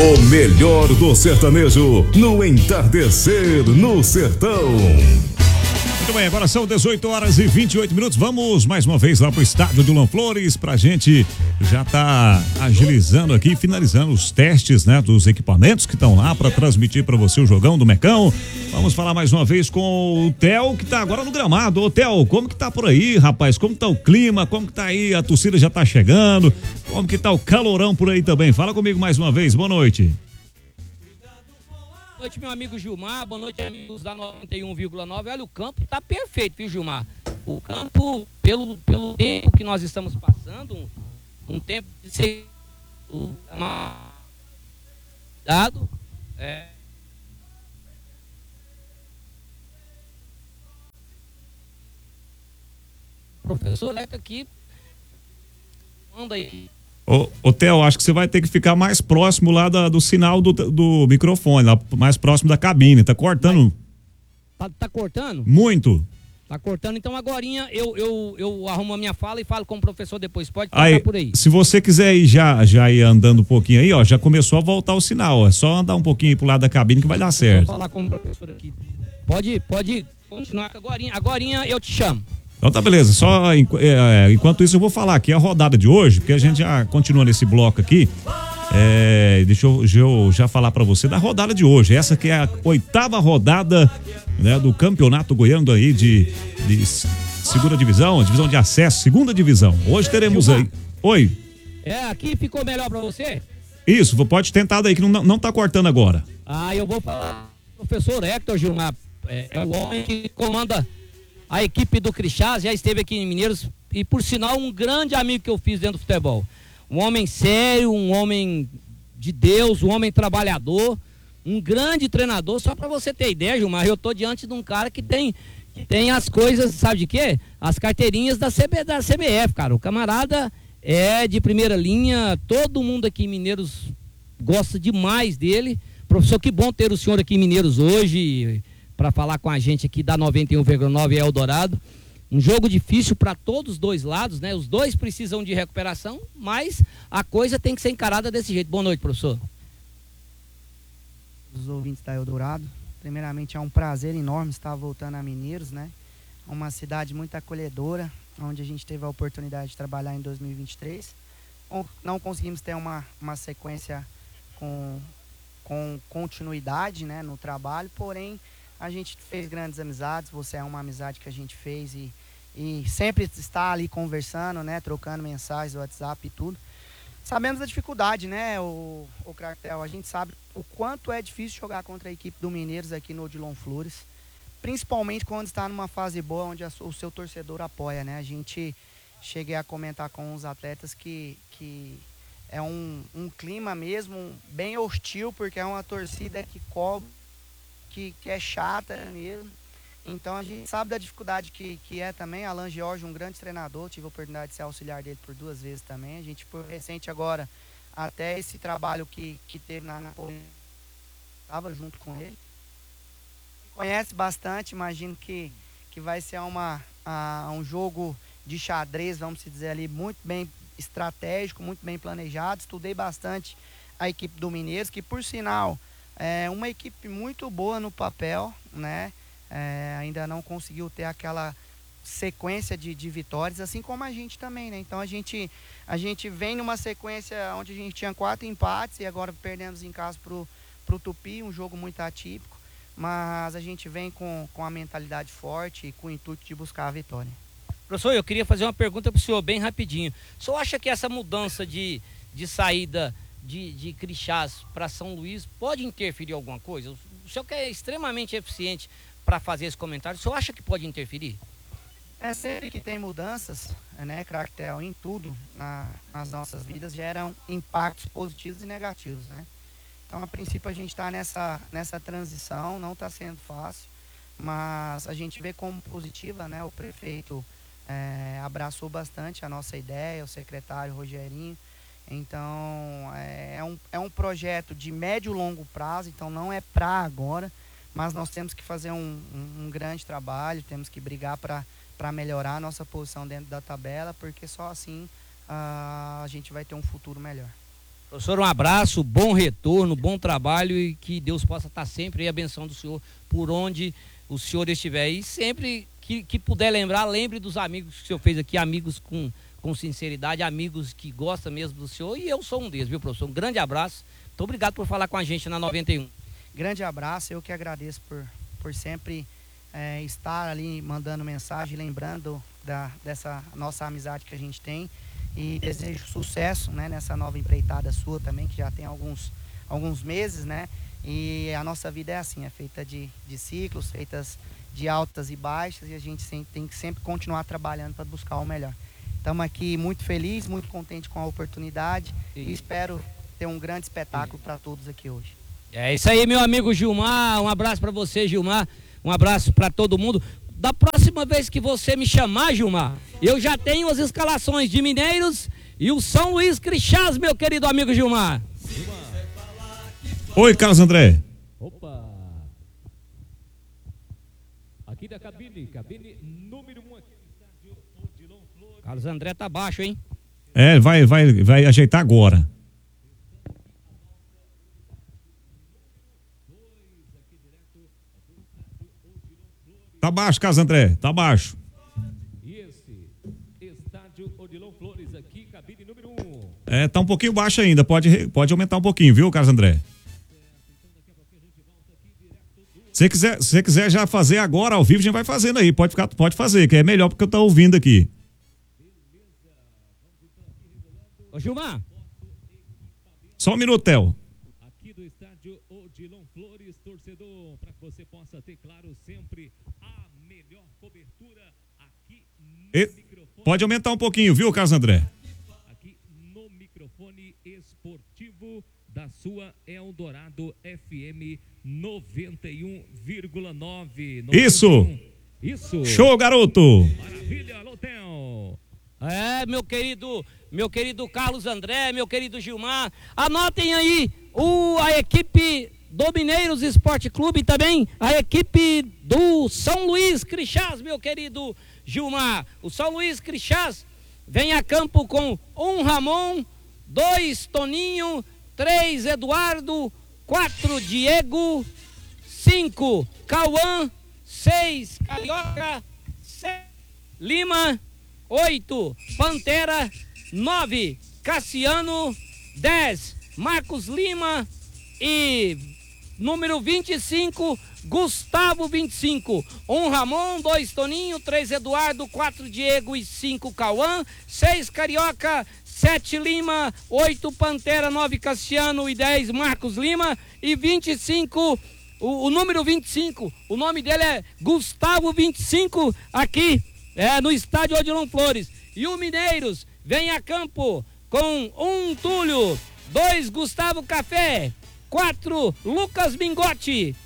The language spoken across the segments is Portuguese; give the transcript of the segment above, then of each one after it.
O melhor do sertanejo no entardecer no sertão. Muito bem, agora são 18 horas e 28 minutos. Vamos mais uma vez lá pro estádio do Lanflores pra gente já tá agilizando aqui, finalizando os testes, né, dos equipamentos que estão lá para transmitir para você o jogão do Mecão. Vamos falar mais uma vez com o Theo, que tá agora no gramado. Ô Theo, como que tá por aí, rapaz? Como tá o clima? Como que tá aí? A torcida já tá chegando? Como que tá o calorão por aí também? Fala comigo mais uma vez. Boa noite. Boa noite, meu amigo Gilmar. Boa noite, amigos da 91,9. Olha, o campo tá perfeito, viu, Gilmar? O campo, pelo tempo que nós estamos passando, um tempo de ser dado, professor Leca aqui manda aí. Ô Theo, acho que você vai ter que ficar mais próximo lá do sinal do microfone, lá mais próximo da cabine. Tá cortando? Tá cortando? Muito. Tá cortando, então agorinha eu arrumo a minha fala e falo com o professor depois. Pode passar Aí, por aí. se você quiser ir já ir andando um pouquinho aí, ó, já começou a voltar o sinal, ó. É só andar um pouquinho aí pro lado da cabine que vai dar certo. Vou falar com o professor aqui. Pode continuar com agorinha eu te chamo. Então tá beleza, só enquanto isso eu vou falar aqui a rodada de hoje, porque a gente já continua nesse bloco aqui. Deixa eu já falar pra você da rodada de hoje. Essa que é a 8ª rodada, né, do Campeonato Goiano aí de segunda divisão de acesso, segunda divisão. Hoje teremos aí. Oi. Aqui ficou melhor pra você? Isso, pode tentar daí que não tá cortando agora. Eu vou falar. Professor Hector Gilmar é o homem que comanda a equipe do Crixás, já esteve aqui em Mineiros e, por sinal, um grande amigo que eu fiz dentro do futebol. Um homem sério, um homem de Deus, um homem trabalhador, um grande treinador. Só para você ter ideia, Gilmar, eu tô diante de um cara que tem as coisas, sabe de quê? As carteirinhas da CBF, cara. O camarada é de primeira linha, todo mundo aqui em Mineiros gosta demais dele. Professor, que bom ter o senhor aqui em Mineiros hoje para falar com a gente aqui da 91,9 Eldorado. Um jogo difícil para todos os dois lados, né? Os dois precisam de recuperação, mas a coisa tem que ser encarada desse jeito. Boa noite, professor. Os ouvintes da Eldorado, primeiramente é um prazer enorme estar voltando a Mineiros, né? Uma cidade muito acolhedora, onde a gente teve a oportunidade de trabalhar em 2023. Não conseguimos ter uma sequência com continuidade, né, no trabalho, porém a gente fez grandes amizades. Você é uma amizade que a gente fez e sempre está ali conversando, né, trocando mensagens no WhatsApp e tudo. Sabemos da dificuldade, né, o Cartel, a gente sabe o quanto é difícil jogar contra a equipe do Mineiros aqui no Odilon Flores, principalmente quando está numa fase boa, onde o seu torcedor apoia, né. A gente cheguei a comentar com os atletas que é um clima mesmo bem hostil, porque é uma torcida que cobra, que é chata mesmo. Então a gente sabe da dificuldade que é também. Alan George, um grande treinador, tive a oportunidade de ser auxiliar dele por 2 vezes também. A gente foi recente agora, até esse trabalho que teve na estava junto com ele. Conhece bastante, imagino que vai ser um jogo de xadrez, vamos dizer ali, muito bem estratégico, muito bem planejado. Estudei bastante a equipe do Mineiros, que por sinal é uma equipe muito boa no papel, né? Ainda não conseguiu ter aquela sequência de vitórias, assim como a gente também, né? Então a gente vem numa sequência onde a gente tinha 4 empates e agora perdemos em casa pro Tupi, um jogo muito atípico, mas a gente vem com a mentalidade forte e com o intuito de buscar a vitória. Professor, eu queria fazer uma pergunta para o senhor bem rapidinho. O senhor acha que essa mudança de saída de Crixás para São Luís pode interferir em alguma coisa? O senhor que é extremamente eficiente para fazer esse comentário, o senhor acha que pode interferir? Sempre que tem mudanças, né, Cartel, em tudo nas nossas vidas geram impactos positivos e negativos, né? Então, a princípio, a gente está nessa transição, não está sendo fácil, mas a gente vê como positiva, né? O prefeito abraçou bastante a nossa ideia, o secretário Rogerinho. Então é um projeto de médio e longo prazo, então não é para agora, mas nós temos que fazer um grande trabalho, temos que brigar para melhorar a nossa posição dentro da tabela, porque só assim a gente vai ter um futuro melhor. Professor, um abraço, bom retorno, bom trabalho e que Deus possa estar sempre aí abençoando o senhor por onde o senhor estiver. E sempre que puder lembrar, lembre dos amigos que o senhor fez aqui, amigos com sinceridade, amigos que gostam mesmo do senhor, e eu sou um deles, viu, professor? Um grande abraço, muito obrigado por falar com a gente na 91. Grande abraço, eu que agradeço por sempre estar ali mandando mensagem, lembrando dessa nossa amizade que a gente tem, e desejo sucesso, né, nessa nova empreitada sua também, que já tem alguns meses, né, e a nossa vida é assim, é feita de ciclos, feitas de altas e baixas, e a gente tem que sempre continuar trabalhando para buscar o melhor. Estamos aqui muito felizes, muito contentes com a oportunidade e espero ter um grande espetáculo para todos aqui hoje. É isso aí, meu amigo Gilmar, um abraço para você, Gilmar, um abraço para todo mundo. Da próxima vez que você me chamar, Gilmar, eu já tenho as escalações de Mineiros e o São Luís Crixás, meu querido amigo Gilmar. Oi, Carlos André. Opa! Aqui da cabine número 1 aqui no estádio Odilon Flores. Carlos André tá baixo, hein? Vai ajeitar agora. Tá baixo, Carlos André, tá baixo. E esse estádio Odilon Flores aqui, cabine número 1. Tá um pouquinho baixo ainda, pode aumentar um pouquinho, viu, Carlos André? Se você quiser já fazer agora ao vivo, a gente vai fazendo aí, pode fazer, que é melhor porque eu tô ouvindo aqui. Ô, Gilmar. Só um minuto, Theo. Aqui do estádio Odilon Flores, torcedor, para que você possa ter, claro, sempre a melhor cobertura aqui no microfone. Pode aumentar um pouquinho, viu, Carlos André? Aqui no microfone esportivo da sua Eldorado FM 91,9. Isso! Show, garoto! Maravilha, Lotel! Meu querido Carlos André, meu querido Gilmar, anotem aí a equipe do Mineiros Esporte Clube e também a equipe do São Luís Crixás, meu querido Gilmar. O São Luís Crixás vem a campo com 1 Ramon, 2 Toninho, 3 Eduardo, 4 Diego, 5 Cauã, 6 Carioca, 7 Lima, 8 Pantera, 9 Cassiano, 10 Marcos Lima e número 25 Gustavo 25. 1 Ramon, 2 Toninho, 3 Eduardo, 4 Diego e 5 Cauã, 6 Carioca, 7 Lima, 8 Pantera, 9 Cassiano e 10 Marcos Lima e 25, o número 25, o nome dele é Gustavo 25, aqui no estádio Odilon Flores. E o Mineiros vem a campo com 1 Túlio, 2 Gustavo Café, 4 Lucas Bingotti,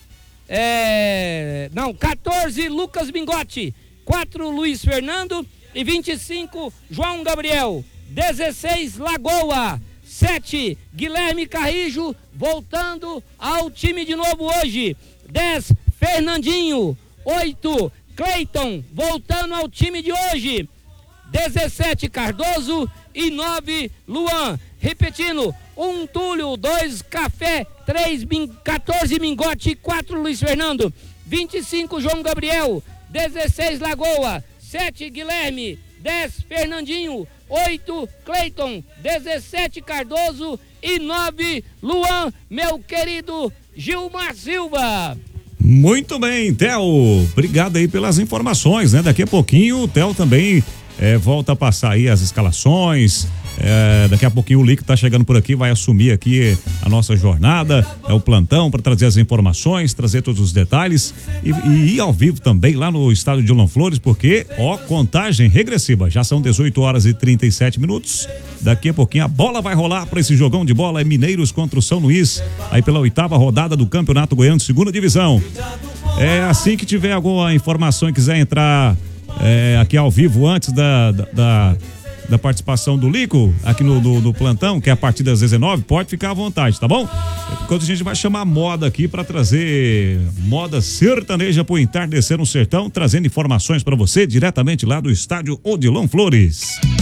14 Lucas Bingotti, 4 Luiz Fernando e 25 João Gabriel, 16 Lagoa, 7 Guilherme Carrijo, voltando ao time de novo hoje, 10 Fernandinho, 8 Cleiton, voltando ao time de hoje, 17 Cardoso e 9 Luan. Repetindo, 1 Túlio, 2 Café, 14 Mingote, 4 Luiz Fernando, 25 João Gabriel, 16 Lagoa, 7 Guilherme, 10 Fernandinho, 8 Cleiton, 17 Cardoso e 9 Luan, meu querido Gilmar Silva. Muito bem, Theo, obrigado aí pelas informações, né? Daqui a pouquinho o Theo também volta a passar aí as escalações. Daqui a pouquinho o Lico tá chegando por aqui, vai assumir aqui a nossa jornada, o plantão para trazer as informações, trazer todos os detalhes e ir ao vivo também lá no estádio de Odilon Flores, porque contagem regressiva, já são 18h37. Daqui a pouquinho a bola vai rolar para esse jogão de bola, Mineiros contra o São Luís, aí pela 8ª rodada do Campeonato Goiano de 2ª Divisão. Assim que tiver alguma informação e quiser entrar aqui ao vivo antes da participação do Lico aqui no plantão, que é a partir das 19, pode ficar à vontade, tá bom? Enquanto a gente vai chamar a moda aqui para trazer moda sertaneja pro entardecer no sertão, trazendo informações para você diretamente lá do estádio Odilon Flores.